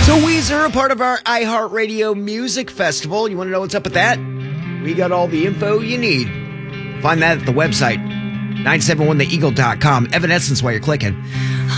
So Weezer, a part of our iHeartRadio Music Festival. You want to know what's up with that? We got all the info you need. Find that at the website, 971theeagle.com. Evanescence while you're clicking.